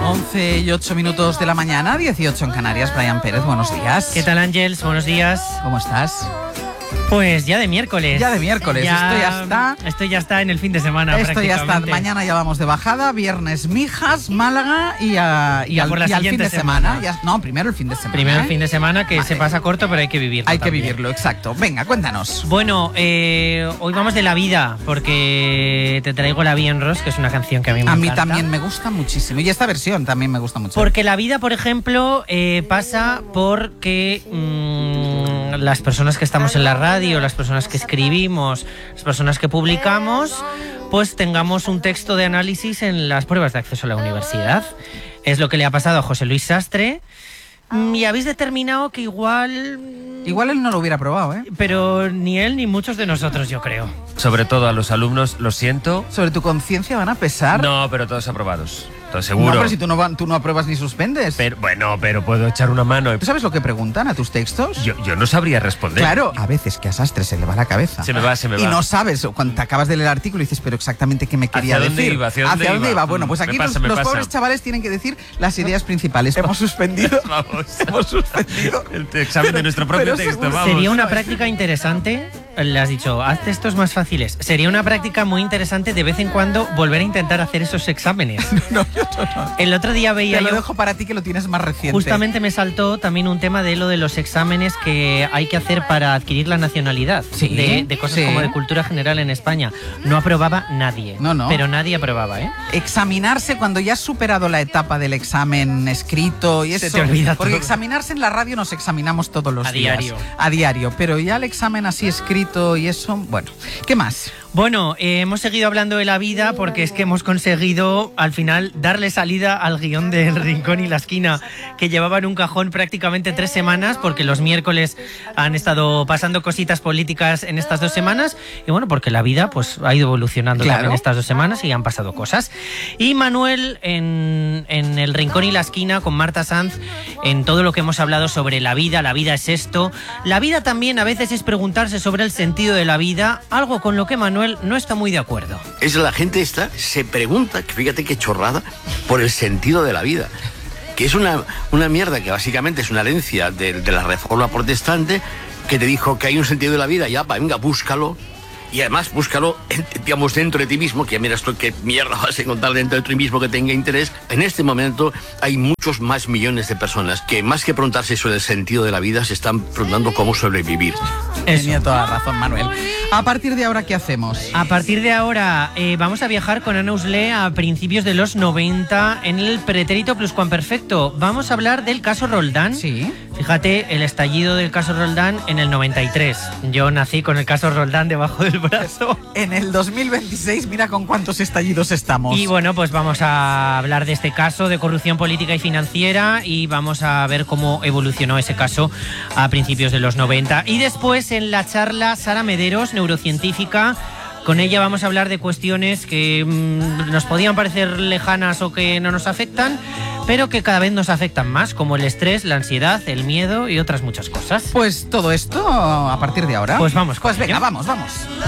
11:08 de la mañana, 18 en Canarias. Brian Pérez, buenos días. ¿Qué tal, Ángels? Buenos días. ¿Cómo estás? Pues ya de miércoles. Ya de miércoles, Esto ya está en el fin de semana. Esto ya está, mañana ya vamos de bajada, viernes Mijas, Málaga y al fin de semana. Primero el fin de semana. Primero el fin de semana, que se pasa corto, pero hay que vivirlo. Hay que vivirlo, exacto. Venga, cuéntanos. Bueno, hoy vamos de la vida, porque te traigo La Vie en Rose, que es una canción que a mí me encanta. A mí también me gusta muchísimo, y esta versión también me gusta mucho. Porque la vida, por ejemplo, pasa porque las personas que estamos en la radio, las personas que escribimos, las personas que publicamos, pues tengamos un texto de análisis en las pruebas de acceso a la universidad. Es lo que le ha pasado a José Luis Sastre. Y habéis determinado que igual él no lo hubiera probado, ¿eh? Pero ni él ni muchos de nosotros, yo creo. Sobre todo a los alumnos, lo siento. ¿Sobre tu conciencia van a pesar? No, pero todos aprobados. Todo seguro. No, pero si tú no apruebas ni suspendes. Pero puedo echar una mano. ¿Tú sabes lo que preguntan a tus textos? Yo no sabría responder. Claro, a veces que a Sastre se le va la cabeza. Se me va. Y no sabes, cuando te acabas de leer el artículo y dices, pero exactamente qué me quería decir. ¿Hacia dónde iba? Bueno, pues aquí los pobres chavales tienen que decir las ideas principales. Hemos suspendido. Hemos suspendido el examen de nuestro propio texto. Vamos. Sería una práctica interesante. Le has dicho, haz textos más fáciles. Sería una práctica muy interesante de vez en cuando volver a intentar hacer esos exámenes. No. El otro día veía Te lo dejo para ti, que lo tienes más reciente. Justamente me saltó también un tema de lo de los exámenes que hay que hacer para adquirir la nacionalidad. Sí, de cosas como de cultura general en España. No aprobaba nadie. No. Pero nadie aprobaba, ¿eh? Examinarse cuando ya has superado la etapa del examen escrito y eso. Se te olvida porque todo. Examinarse en la radio nos examinamos todos los días. Diario. A diario. Pero ya el examen así escrito y eso, bueno. ¿Qué más? Bueno, hemos seguido hablando de la vida porque es que hemos conseguido al final darle salida al guión de El Rincón y la Esquina, que llevaba en un cajón prácticamente 3 semanas, porque los miércoles han estado pasando cositas políticas en estas 2 semanas, y bueno, porque la vida pues ha ido evolucionando también estas 2 semanas y han pasado cosas. Y Manuel en El Rincón y la Esquina con Marta Sanz, en todo lo que hemos hablado sobre la vida es esto. La vida también a veces es preguntarse sobre el sentido de la vida, algo con lo que Manuel no está muy de acuerdo. Es la gente se pregunta, que fíjate qué chorrada, por el sentido de la vida. Que es una mierda que básicamente es una herencia de la Reforma Protestante, que te dijo que hay un sentido de la vida, ya, venga, búscalo. Y además, búscalo, digamos, dentro de ti mismo, que ya miras tú qué mierda vas a encontrar dentro de ti mismo que tenga interés. En este momento hay muchos más millones de personas que, más que preguntarse sobre el sentido de la vida, se están preguntando cómo sobrevivir. Tenía toda la razón, Manuel. A partir de ahora, ¿qué hacemos? A partir de ahora vamos a viajar con Ana Uslé a principios de los 90 en el pretérito pluscuamperfecto. Vamos a hablar del caso Roldán. Sí. Fíjate, el estallido del caso Roldán en el 93. Yo nací con el caso Roldán debajo del brazo. En el 2026, mira con cuántos estallidos estamos. Y bueno, pues vamos a hablar de este caso de corrupción política y financiera y vamos a ver cómo evolucionó ese caso a principios de los 90. Y después en la charla Sara Mederos, neurocientífica. Con ella vamos a hablar de cuestiones que nos podían parecer lejanas o que no nos afectan, pero que cada vez nos afectan más, como el estrés, la ansiedad, el miedo y otras muchas cosas. Pues todo esto a partir de ahora. Pues vamos. Pues venga, vamos.